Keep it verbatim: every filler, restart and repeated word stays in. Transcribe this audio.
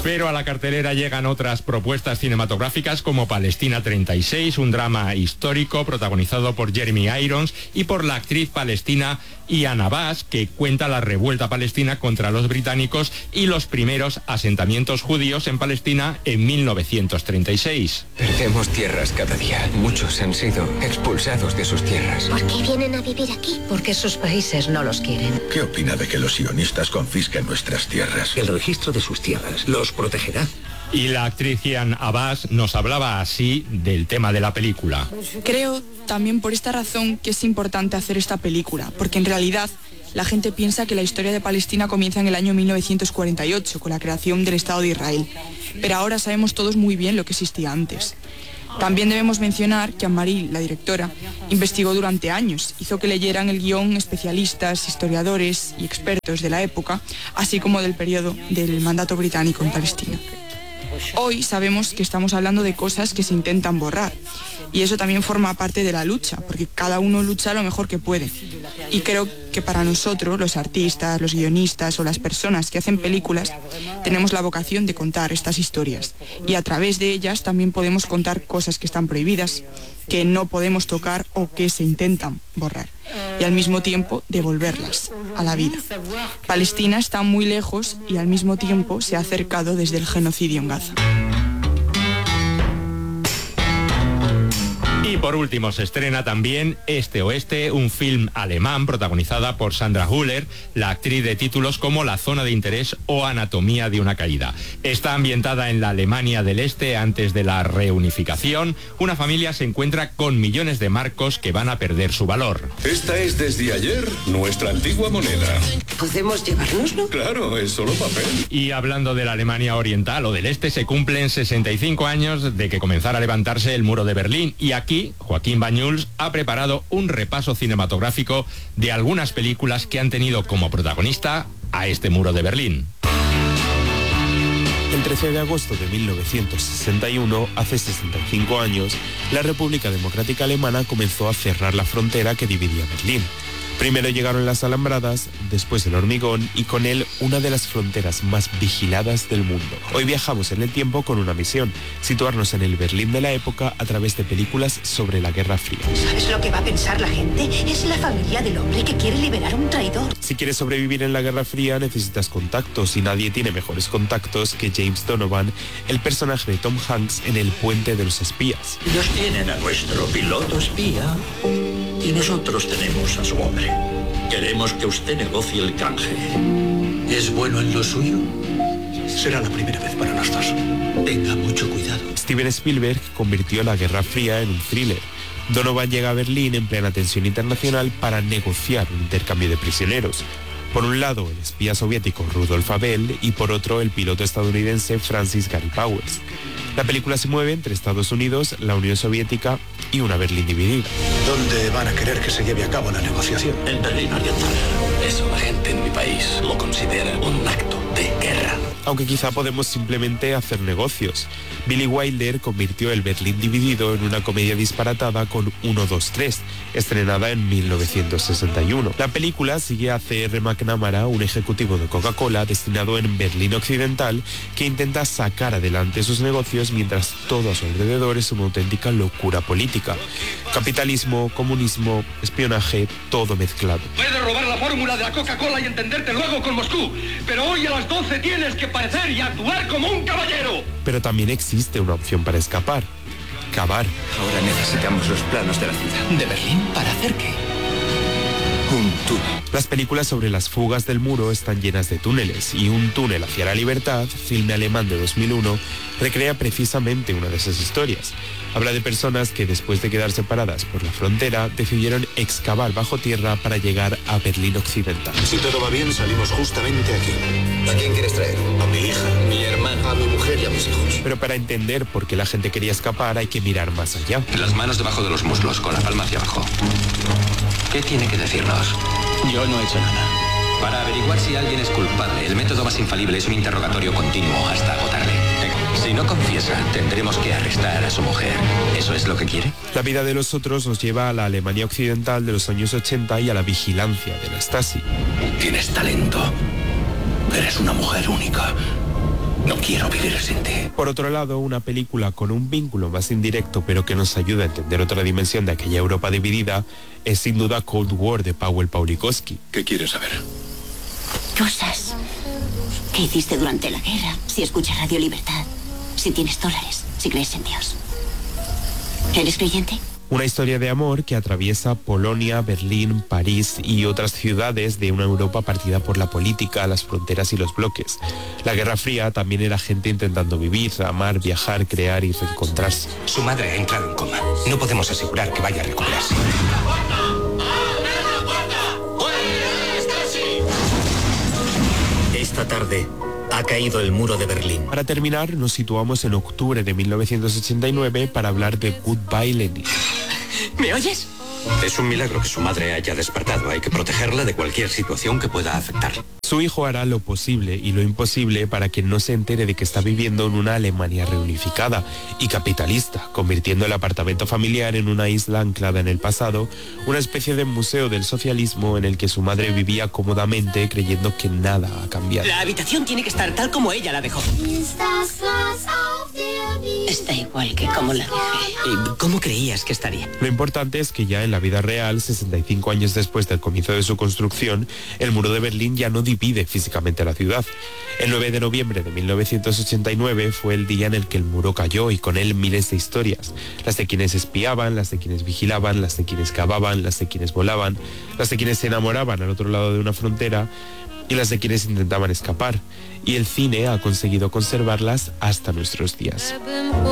Pero a la cartelera llegan otras propuestas cinematográficas como Palestina treinta y seis, un drama histórico protagonizado por Jeremy Irons y por la actriz palestina Ian Abbas, que cuenta la revuelta palestina contra los británicos y los primeros asentamientos judíos en Palestina en mil novecientos treinta y seis. Perdemos tierras cada día. Muchos han sido expulsados de sus tierras. ¿Por qué vienen a vivir aquí? Porque sus países no los quieren. ¿Qué opina de que los sionistas confisquen nuestras tierras? El registro de sus tierras los protegerá. Y la actriz Ian Abbas nos hablaba así del tema de la película. Creo también por esta razón que es importante hacer esta película, porque en realidad la gente piensa que la historia de Palestina comienza en el año mil novecientos cuarenta y ocho, con la creación del Estado de Israel. Pero ahora sabemos todos muy bien lo que existía antes. También debemos mencionar que Anne-Marie, la directora, investigó durante años, hizo que leyeran el guión especialistas, historiadores y expertos de la época, así como del periodo del mandato británico en Palestina. Hoy sabemos que estamos hablando de cosas que se intentan borrar y eso también forma parte de la lucha, porque cada uno lucha lo mejor que puede. Y creo que para nosotros, los artistas, los guionistas o las personas que hacen películas, tenemos la vocación de contar estas historias y a través de ellas también podemos contar cosas que están prohibidas, que no podemos tocar o que se intentan borrar, y al mismo tiempo devolverlas a la vida. Palestina está muy lejos y al mismo tiempo se ha acercado desde el genocidio en Gaza. Y por último se estrena también Este Oeste, un film alemán protagonizada por Sandra Hüller, la actriz de títulos como La Zona de Interés o Anatomía de una Caída. Está ambientada en la Alemania del Este antes de la reunificación. Una familia se encuentra con millones de marcos que van a perder su valor. Esta es desde ayer nuestra antigua moneda. ¿Podemos llevárnoslo? Claro, es solo papel. Y hablando de la Alemania Oriental o del Este, se cumplen sesenta y cinco años de que comenzara a levantarse el muro de Berlín y aquí Joaquín Banyuls ha preparado un repaso cinematográfico de algunas películas que han tenido como protagonista a este muro de Berlín. El trece de agosto de mil novecientos sesenta y uno, hace sesenta y cinco años, la República Democrática Alemana comenzó a cerrar la frontera que dividía Berlín. Primero llegaron las alambradas, después el hormigón y con él una de las fronteras más vigiladas del mundo. Hoy viajamos en el tiempo con una misión, situarnos en el Berlín de la época a través de películas sobre la Guerra Fría. ¿Sabes lo que va a pensar la gente? Es la familia del hombre que quiere liberar a un traidor. Si quieres sobrevivir en la Guerra Fría necesitas contactos y nadie tiene mejores contactos que James Donovan, el personaje de Tom Hanks en El Puente de los Espías. Ellos tienen a nuestro piloto espía y nosotros tenemos a su hombre. Queremos que usted negocie el canje. ¿Es bueno en lo suyo? Será la primera vez para los dos. Tenga mucho cuidado. Steven Spielberg convirtió la Guerra Fría en un thriller. Donovan llega a Berlín en plena tensión internacional para negociar un intercambio de prisioneros. Por un lado, el espía soviético Rudolf Abel y por otro, el piloto estadounidense Francis Gary Powers. La película se mueve entre Estados Unidos, la Unión Soviética y una Berlín dividida. ¿Dónde van a querer que se lleve a cabo la negociación? En Berlín Oriental. Eso la gente en mi país lo considera un acto de guerra. Aunque quizá podemos simplemente hacer negocios. Billy Wilder convirtió el Berlín dividido en una comedia disparatada con uno, dos, tres, estrenada en mil novecientos sesenta y uno. La película sigue a C R McNamara, un ejecutivo de Coca-Cola destinado en Berlín Occidental, que intenta sacar adelante sus negocios mientras todo a su alrededor es una auténtica locura política. Capitalismo, comunismo, espionaje, todo mezclado. Puedes robar la fórmula de la Coca-Cola y entenderte luego con Moscú, pero hoy a las doce tienes que parecer y actuar como un caballero. Pero también existe una opción para escapar. Cavar. Ahora necesitamos los planos de la ciudad. ¿De Berlín? ¿Para hacer qué? Un túnel. Las películas sobre las fugas del muro están llenas de túneles y Un túnel hacia la libertad, filme alemán de dos mil uno, recrea precisamente una de esas historias. Habla de personas que después de quedar separadas por la frontera decidieron excavar bajo tierra para llegar a Berlín Occidental. Si todo va bien, salimos justamente aquí. ¿A quién quieres traer? A mi hija, Mi hermano. a mi mujer y a mis hijos. Pero para entender por qué la gente quería escapar hay que mirar más allá. Las manos debajo de los muslos, con la palma hacia abajo. ¿Qué tiene que decirnos? Yo no he hecho nada. Para averiguar si alguien es culpable, el método más infalible es un interrogatorio continuo hasta agotarle. Si no confiesa, tendremos que arrestar a su mujer. ¿Eso es lo que quiere? La vida de los otros nos lleva a la Alemania occidental de los años ochenta y a la vigilancia de la Stasi. Tienes talento. Eres una mujer única. No quiero vivir sin ti. Por otro lado, una película con un vínculo más indirecto pero que nos ayuda a entender otra dimensión de aquella Europa dividida es sin duda Cold War de Powell Pawlikowski. ¿Qué quieres saber? Cosas. ¿Qué hiciste durante la guerra? Si escuchas Radio Libertad, si tienes dólares, si crees en Dios. ¿Eres creyente? Una historia de amor que atraviesa Polonia, Berlín, París y otras ciudades de una Europa partida por la política, las fronteras y los bloques. La Guerra Fría también era gente intentando vivir, amar, viajar, crear y reencontrarse. Su madre ha entrado en coma. No podemos asegurar que vaya a recuperarse. Esta tarde ha caído el muro de Berlín. Para terminar, nos situamos en octubre de mil novecientos ochenta y nueve para hablar de Goodbye Lenin. ¿Me oyes? Es un milagro que su madre haya despertado. Hay que protegerla de cualquier situación que pueda afectarla. Su hijo hará lo posible y lo imposible para que no se entere de que está viviendo en una Alemania reunificada y capitalista, convirtiendo el apartamento familiar en una isla anclada en el pasado, una especie de museo del socialismo en el que su madre vivía cómodamente creyendo que nada ha cambiado. La habitación tiene que estar tal como ella la dejó. Está igual que como la dejé. ¿Y cómo creías que estaría? Lo importante es que ya en la vida real, sesenta y cinco años después del comienzo de su construcción, el muro de Berlín ya no divide físicamente a la ciudad. El nueve de noviembre de mil novecientos ochenta y nueve fue el día en el que el muro cayó y con él miles de historias. Las de quienes espiaban, las de quienes vigilaban, las de quienes cavaban, las de quienes volaban, las de quienes se enamoraban al otro lado de una frontera y las de quienes intentaban escapar. Y el cine ha conseguido conservarlas hasta nuestros días.